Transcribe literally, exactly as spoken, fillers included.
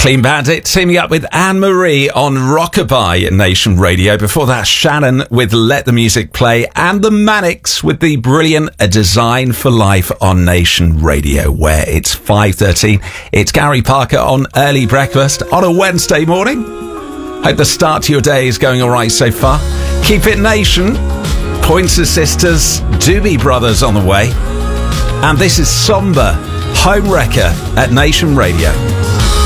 Clean Bandit teaming up with Anne-Marie on Rockabye Nation Radio. Before that, Shannon with Let the Music Play, and the Manics with the brilliant A Design for Life on Nation Radio, where it's five thirteen. It's Gary Parker on Early Breakfast on a Wednesday morning. Hope the start to your day is going all right so far. Keep it Nation. Pointer Sisters, Doobie Brothers on the way. And this is Somber, Home Wrecker at Nation Radio.